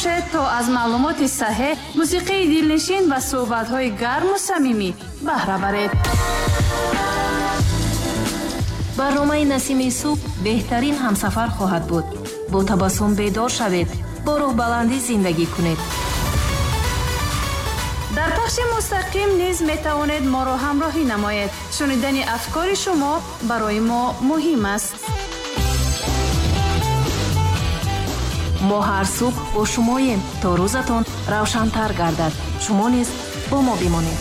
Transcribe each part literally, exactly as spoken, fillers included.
бошед то аз маълумоти саҳеҳ, мусиқии дилнишин ва суҳбатҳои гарму самимӣ баҳра баред. барномаи Насими субҳ беҳтарин ҳамсафар хоҳад буд. бо табассум бедор шавед, бо рӯҳбаландӣ зиндагӣ кунед. дар пахши мустақим низ метавонед моро ҳамроҳӣ намоед. шунидани афкори шумо барои мо муҳим аст. мо ҳар субҳ бо шумоем то рӯзатон равшантар гардад. шумо низ бо мо бимонед.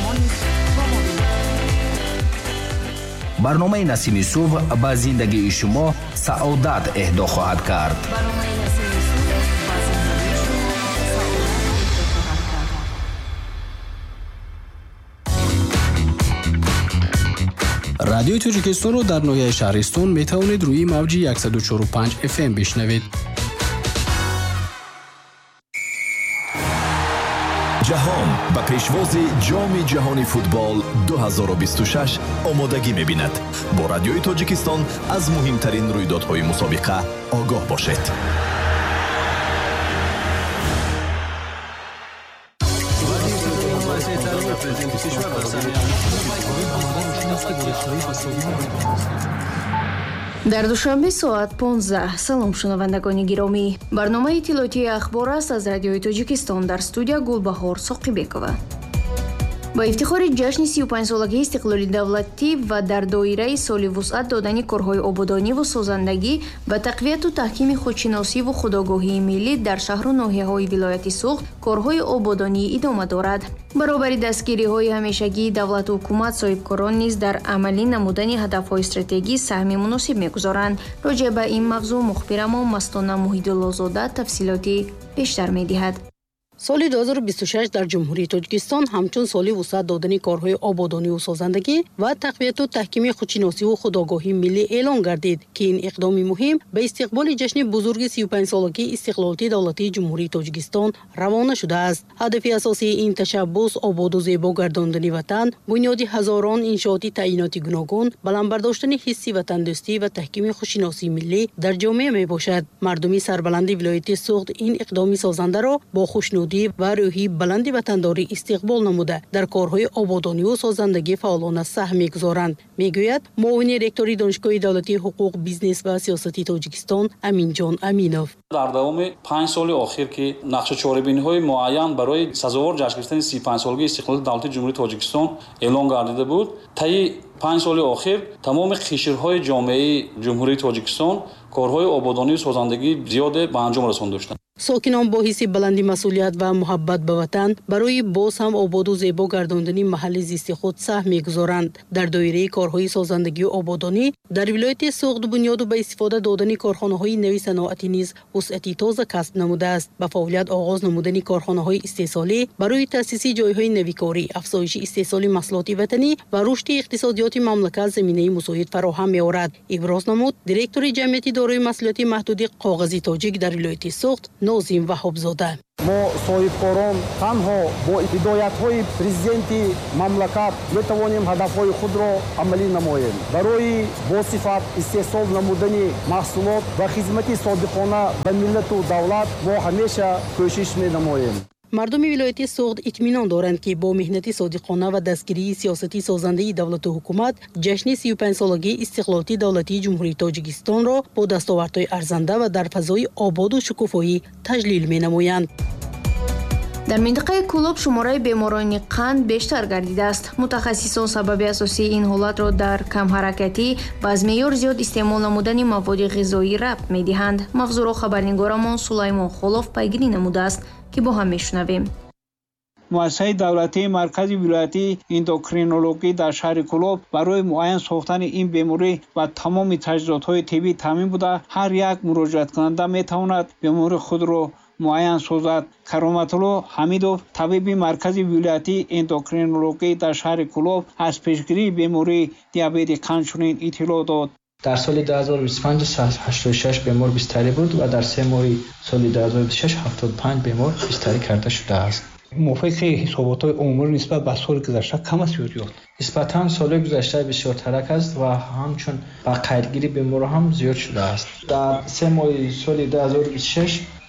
барномаи Насими субҳ ба зиндагии шумо саодат эҳдо хоҳад кард. радиои Тоҷикистонро дар ноҳияи Шаҳристон метавонед рӯи мавҷи сад و چهار و پنج اف ام бишнавед. ҷаҳон ба пешвози ҷоми ҷаҳони футбол ду ҳазор و بیست و شش омодагӣ мебинад. бо радиои Тоҷикистон аз муҳимтарин рӯйдодҳои мусобиқа огоҳ бошед. дар душанбе соат понздаҳ. салом шунавандагони гиромӣ. барномаи иттилоотии ахбор аст аз радиои Тоҷикистон. дар студия Гулбаҳор Соқибекова. با افتخار جشن سی و پنج سالگی استقلال دولتی و در دایره سال وسعت دادن کارهای آبادانی و سازندگی و تقویت و تحکیم خودشناسی و خودآگاهی ملی در شهر و ناحیه‌های ولایت سوخت کارهای آبادانی ادامه دارد. برابر دستگیری‌های همیشگی دولت و حکومت صاحبکاران نیز در عملی نمودن هدف‌های استراتژی سهم مناسب می‌گذارند. راجع به این موضوع مخبر ما مستانه محیدالله‌زاده تفصیلاتی بیشتر می‌دهد. соли ду ҳазору бисту шаш дар ҷумҳурии Тоҷикистон ҳамчун соли вусъат додани корҳои ободониву созандагӣ ва тақвияту таҳкими худшиносиву худогоҳии миллӣ эълон гардид, ки ин иқдоми муҳим ба истиқболи ҷашни бузурги си و پنج солагии истиқлолии давлатии ҷумҳурии Тоҷикистон равона шудааст. ҳадафи асосии ин ташаббус ободу зебо гардондани ватан, бунёди ҳазорон иншооти таъиноти гуногун, баландбардоштани ҳисси ватандӯстӣ ва таҳкими худшиносии миллӣ дар ҷомеа мебошад. мардуми сарбаланди вилояти Суғд ин иқдоми созандаро бо хушнуд ва рӯҳи баланди ватандорӣ истиқбол намуда дар корҳои ободониву созандагӣ фаъолона саҳм мегузоранд, мегӯяд муовини ректори донишгоҳи давлатии ҳуқуқ, бизнес ва сиёсати Тоҷикистон Аминҷон Аминов. дар давоми панҷ соли охир ки нақшачорабиниҳои муайян барои сазовор ҷашн гирифтани си و پنج солагии истиқлолии давлатии ҷумҳурии Тоҷикистон эълон гардида буд. таи панҷ соли охир тамоми қишрҳои ҷомеаи ҷумҳурии Тоҷикистон корҳои ободониву созандагӣ зиёде ба анҷом расон доштанд. сокинон бо ҳисси баланди масъулият ва муҳаббат ба ватан барои боз ҳам ободу зебо гардондани маҳалли зисти худ саҳм мегузоранд. дар доираи корҳои созандагию ободонӣ дар вилояти Суғд бунёду ба истифода додани корхонаҳои нави саноатӣ низ вусъати тоза касб намудааст. ба фаъолият оғоз намудани корхонаҳои истеҳсолӣ барои таъсиси ҷойҳои навикорӣ, афзоиши истеҳсоли маҳсулоти ватанӣ ва рушди иқтисодиёти мамлакат заминаи мусоид фароҳам меорад, иброз намуд директори ҷамъияти дорои масъулияти маҳдуди коғази тоҷик дар вилояти Суғд Нозим Ваҳобзода. мо соҳибкорон танҳо бо ҳидоятҳои президенти мамлакат метавонем ҳадафҳои худро амалӣ намоем. барои босифат истеҳсол намудани маҳсулот ва хизмати содиқона ба миллату давлат мо ҳамеша кӯшиш менамоем. мардуми вилояти Суғд итминон доранд ки бо меҳнати содиқона ва дастгирии сиёсати созандаи давлату ҳукумат ҷашни си و پنج солагии истиқлолии давлатии ҷумҳурии Тоҷикистонро бо дастовардҳои арзанда ва дар фазои ободу шукуфоӣ таҷлил менамоянд. дар минтақаи Кӯлоб шумораи беморони қанд бештар гардидааст. мутахассисон сабаби асосии ин ҳолатро дар камҳаракатӣ ва аз меъёр зиёд истеъмол намудани маводи ғизоӣ рабт медиҳанд. мавзӯъро хабарнигорамон Сулаймон Холов пайгирӣ намудааст ки бо ҳам мешунавем. муассисаи давлатии маркази вилоятии эндокринологӣ дар шаҳри Кӯлоб барои муайян сохтани ин беморӣ ва тамоми таҷҳизотҳои тиббӣ таъмин буда ҳар як муроҷиаткунанда метавонад бемори худро муайян созад. Кароматулло Ҳамидов, табиби маркази вилоятии эндокринологӣ дар шаҳри Кӯлоб, аз пешгирии бемории диабети қанд чунин иттилоъ дод. дар соли ду ҳазору бисту панҷ сад و ҳаштоду шаш бемор бистарӣ буд ва дар се моҳи соли ду ҳазору бисту шаш ҳафтоду панҷ бемор бистарӣ карда шудааст. мувофиқи ҳисоботҳои умури нисбат ба соли гузашта кам аст ё зиёд? нисбатан соли гузашта бисёр тарак аст ва ҳамчун ба қайдгирии беморҳо ҳам зиёд шудааст. дар се моҳи соли ду ҳазору бисту шаш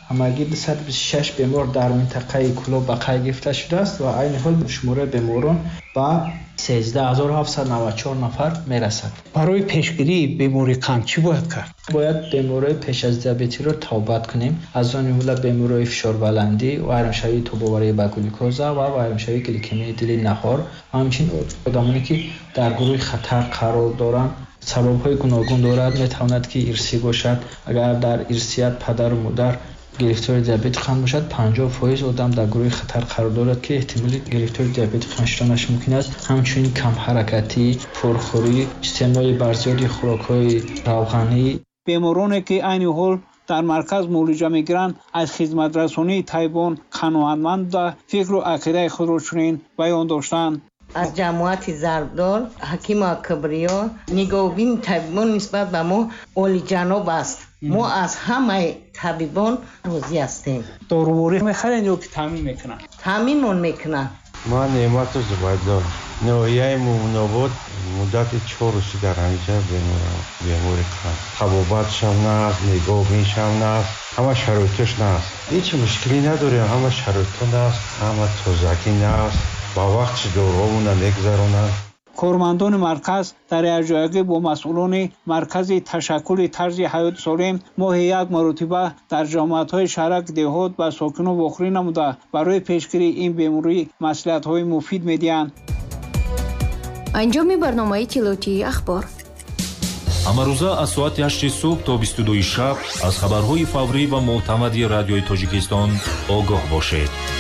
ҳамагирди сад و بیست و شش бемор дар минтақаи Кӯлоб ба қайд гирифта шудааст ва айни ҳол шумораи беморон ба сенздаҳ ҳазору ҳафтсад و نود و چهار нафар мерасад. барои пешгирии бемории қанд чӣ бояд кард? бояд бемории пеш аз диабетиро тобат кунем. аз он ҷумла бемории фишорбаландӣ, вайроншавии тобоварӣ ба глюкоза ва вайроншавии гликемияи дили наҳор, ҳамчун одамоне ки дар гурӯҳи хатар қарор доранд. сабабҳои гуногун дорад, метавонад ки ирсӣ бошад. агар дар ирсият падару модар гирифтори диабети қанд бошад, панҷоҳ фоиз одам дар гурӯҳи хатар қарор дорад ки эҳтимоли гирифтори диабети қанд шуданаш мумкин аст. ҳамчунин камҳаракатӣ, пурхӯрӣ, истеъмоли барзиёди хӯрокҳои равғанӣ. бемороне ки айни ҳол дар марказ муолиҷа мегиранд аз хизматрасонии тайбон қаноатманд буда фикру ақидаи худро чунин баён доштанд. аз ҷамоати зардор ҳакима кибриё нигоҳубини табибон нисбат ба мо олиҷаноб аст. мо аз ҳамаи табибон розӣ ҳастем. дорувори мехаранд ё ки таъмин мекунанд? таъминмон мекунанд. ман неъмату зубайдор ноҳияи мувнобод муддати чор рӯзи дар ҳамиҷа беморам. бемори қанд табобатшам нааст, нигоҳбиншам нааст, ҳама шароитош нааст. ҳеҷ мушкилӣ надорем, ҳама шароито нааст, ҳама тозагӣ нааст. ба вақтш дороҳоуна мегузаронанд. кормандони марказ дар якҷоягӣ бо масъулони маркази ташаккули тарзи ҳаёти солим моҳи як маротиба дар ҷамоатҳои шаҳрак деҳот ба сокинон вохӯрӣ намуда барои пешгирии ин беморӣ маслиҳатҳои муфид медиҳанд. анҷоми барномаи иттилоотии ахбор. ҳамарӯза аз соати ҳашти субҳ то бисту дуи шаб аз хабарҳои фаврӣ ва мӯътамади радиои Тоҷикистон огоҳ бошед.